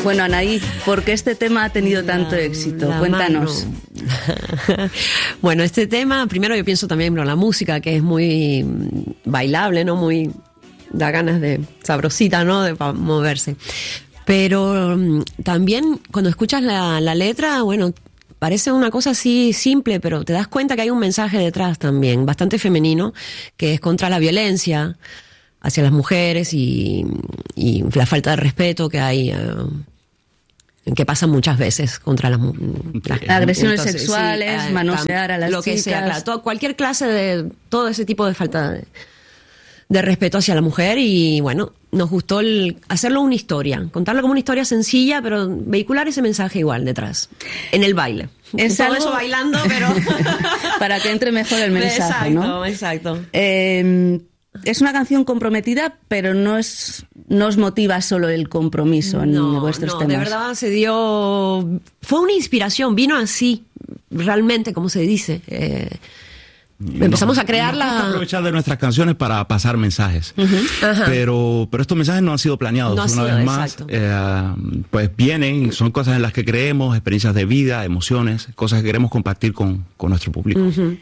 Bueno, Anaí, ¿por qué este tema ha tenido tanto éxito? Cuéntanos. Bueno, este tema, primero yo pienso también en la música, que es muy bailable, ¿no? Muy, da ganas de sabrosita, ¿no? De moverse. Pero también cuando escuchas la letra, bueno, parece una cosa así simple, pero te das cuenta que hay un mensaje detrás también, bastante femenino, que es contra la violencia hacia las mujeres y la falta de respeto que hay, que pasa muchas veces contra las mujeres. Agresiones sexuales, sí, manosear a las lo chicas. Que sea, claro, cualquier clase de, todo ese tipo de falta de respeto hacia la mujer. Y bueno, nos gustó hacerlo una historia, contarlo como una historia sencilla, pero vehicular ese mensaje igual detrás, en el baile. Es todo algo... eso bailando, pero... para que entre mejor el mensaje, ¿no? Exacto. Es una canción comprometida, pero no os motiva solo el compromiso en vuestros temas. De verdad fue una inspiración, vino así, realmente, como se dice. Empezamos a crearla. Nos gusta aprovechar de nuestras canciones para pasar mensajes. Pero estos mensajes no han sido planeados. Una vez más, pues vienen, son cosas en las que creemos, experiencias de vida, emociones, cosas que queremos compartir con nuestro público.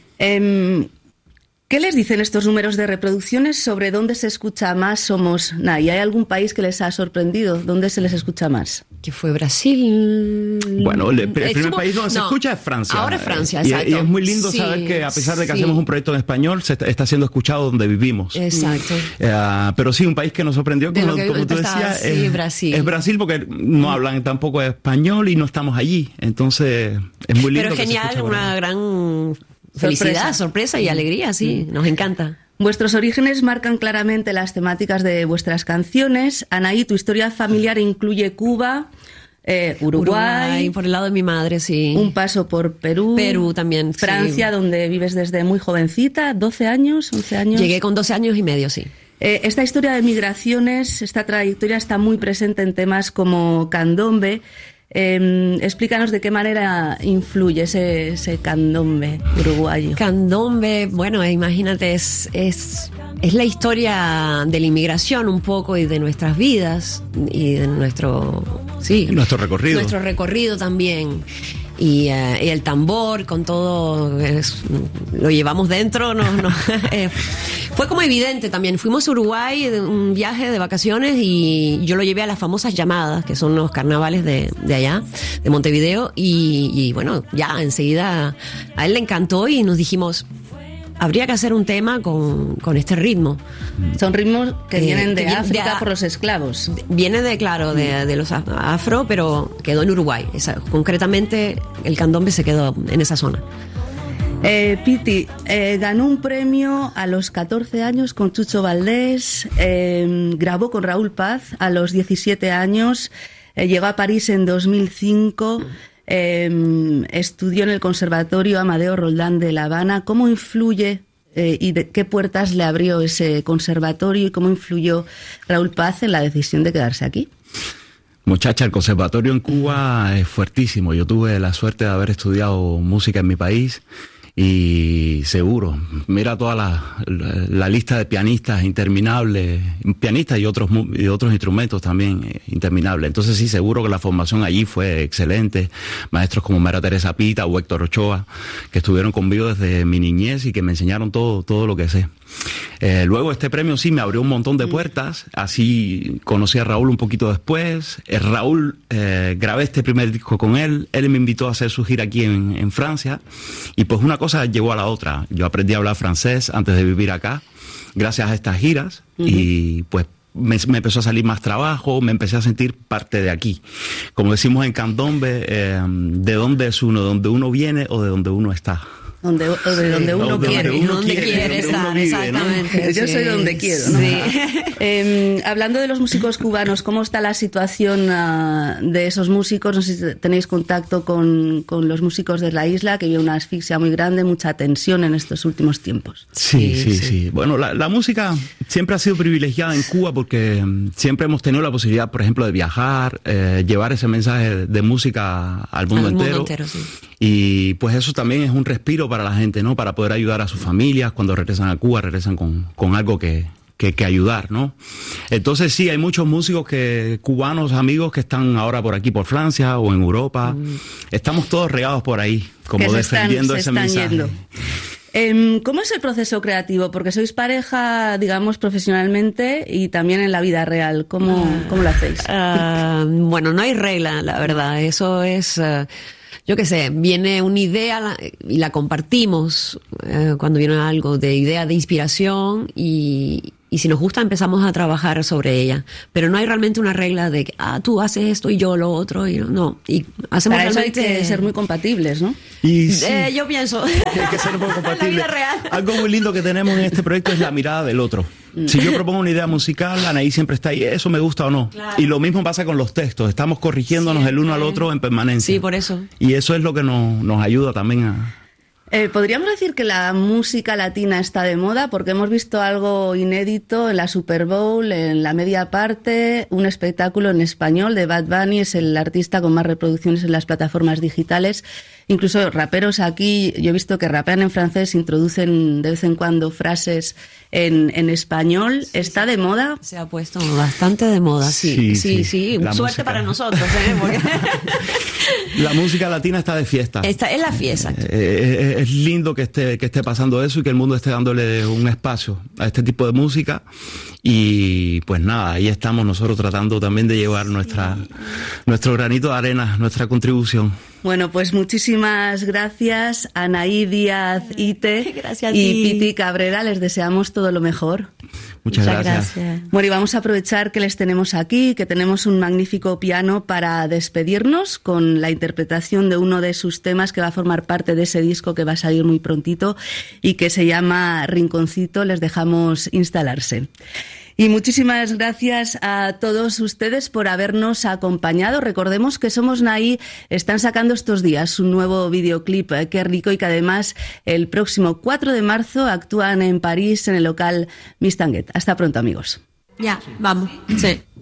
¿Qué les dicen estos números de reproducciones sobre dónde se escucha más Somos Nai? ¿Hay algún país que les ha sorprendido? ¿Dónde se les escucha más? Que fue Brasil. Bueno, el primer país donde se escucha es Francia. Ahora es Francia, exacto. Y es muy lindo saber que a pesar de que hacemos un proyecto en español, está siendo escuchado donde vivimos. Exacto. Pero sí, un país que nos sorprendió, como tú decías, Brasil. Es Brasil, porque no hablan tampoco español y no estamos allí. Entonces, es muy lindo. Pero genial, una gran... felicidad, sorpresa y alegría, sí, nos encanta. Vuestros orígenes marcan claramente las temáticas de vuestras canciones. Anaí, tu historia familiar incluye Cuba, Uruguay, por el lado de mi madre, sí. Un paso por Perú. Perú también, Francia, sí. Donde vives desde muy jovencita, 12 años, 11 años. Llegué con 12 años y medio, sí. Esta historia de migraciones, esta trayectoria está muy presente en temas como Candombe. Explícanos de qué manera influye ese candombe uruguayo. Candombe, bueno, imagínate, es la historia de la inmigración un poco y de nuestras vidas y de nuestro recorrido. Nuestro recorrido también. Y el tambor con todo lo llevamos dentro. Fue como evidente también. Fuimos a Uruguay de un viaje de vacaciones y yo lo llevé a las famosas llamadas, que son los carnavales de allá, de Montevideo, y bueno, ya enseguida a él le encantó y nos dijimos, habría que hacer un tema con este ritmo. Son ritmos que vienen de África por los esclavos. Viene de los afro, pero quedó en Uruguay. Concretamente, el candombe se quedó en esa zona. Piti, ganó un premio a los 14 años con Chucho Valdés, grabó con Raúl Paz a los 17 años, llegó a París en 2005... estudió en el Conservatorio Amadeo Roldán de La Habana. ¿Cómo influye y de qué puertas le abrió ese conservatorio y cómo influyó Raúl Paz en la decisión de quedarse aquí? Muchacha, el conservatorio en Cuba es fuertísimo. Yo tuve la suerte de haber estudiado música en mi país y seguro, mira toda la lista de pianistas interminable, pianistas y otros instrumentos también interminables. Entonces sí, seguro que la formación allí fue excelente. Maestros como María Teresa Pita o Héctor Ochoa, que estuvieron conmigo desde mi niñez y que me enseñaron todo lo que sé. Luego este premio sí me abrió un montón de puertas. Así conocí a Raúl un poquito después. Raúl, grabé este primer disco con él. Él me invitó a hacer su gira aquí en Francia. Y pues una cosa llegó a la otra. Yo aprendí a hablar francés antes de vivir acá, gracias a estas giras. Y pues me empezó a salir más trabajo, me empecé a sentir parte de aquí. Como decimos en candombe, ¿de dónde es uno? ¿De dónde uno viene o de dónde uno está? De donde uno quiere. Donde quiere estar, exactamente. ¿No? Yo soy donde quiero, ¿no? Sí. Hablando de los músicos cubanos, ¿cómo está la situación de esos músicos? No sé si tenéis contacto con los músicos de la isla, que había una asfixia muy grande, mucha tensión en estos últimos tiempos. Sí. Bueno, la música siempre ha sido privilegiada en Cuba porque siempre hemos tenido la posibilidad, por ejemplo, de viajar, llevar ese mensaje de música al mundo entero. Sí. Y pues eso también es un respiro para la gente, ¿no? Para poder ayudar a sus familias cuando regresan a Cuba, regresan con algo que que ayudar, ¿no? Entonces sí, hay muchos músicos cubanos, amigos que están ahora por aquí, por Francia o en Europa. Estamos todos regados por ahí, como defendiendo ese mensaje. Yendo. ¿Cómo es el proceso creativo? Porque sois pareja, digamos, profesionalmente y también en la vida real. ¿Cómo lo hacéis? Bueno, no hay regla, la verdad. Eso es... yo qué sé, viene una idea y la compartimos cuando viene algo de idea de inspiración y si nos gusta empezamos a trabajar sobre ella. Pero no hay realmente una regla de que tú haces esto y yo lo otro y no. Y hacemos para realmente... eso hay que ser muy compatibles, ¿no? Y sí, yo pienso. Hay que ser un poco compatibles. La vida real. Algo muy lindo que tenemos en este proyecto es la mirada del otro. Si yo propongo una idea musical, Anaí siempre está ahí, ¿eso me gusta o no? Claro. Y lo mismo pasa con los textos, estamos corrigiéndonos siempre. El uno al otro en permanencia. Sí, por eso. Y eso es lo que nos ayuda también a... ¿Podríamos decir que la música latina está de moda? Porque hemos visto algo inédito en la Super Bowl, en la media parte, un espectáculo en español de Bad Bunny, es el artista con más reproducciones en las plataformas digitales. Incluso raperos aquí, yo he visto que rapean en francés, introducen de vez en cuando frases en español. Sí, ¿está de moda? Se ha puesto bastante de moda, sí. Suerte música. Para nosotros, Porque... La música latina está de fiesta. Esta es la fiesta. Es lindo que esté pasando eso y que el mundo esté dándole un espacio a este tipo de música. Y pues nada, ahí estamos nosotros tratando también de llevar nuestro granito de arena, nuestra contribución. Bueno, pues muchísimas gracias, Anaí Díaz Ite y Piti Cabrera. Les deseamos todo lo mejor. Muchas gracias. Bueno, y vamos a aprovechar que les tenemos aquí, que tenemos un magnífico piano para despedirnos con la interpretación de uno de sus temas que va a formar parte de ese disco que va a salir muy prontito y que se llama Rinconcito. Les dejamos instalarse. Y muchísimas gracias a todos ustedes por habernos acompañado. Recordemos que Somos Naí están sacando estos días un nuevo videoclip, Qué rico, y que además el próximo 4 de marzo actúan en París en el local Miss Tanguet. Hasta pronto, amigos. Ya, vamos. Sí.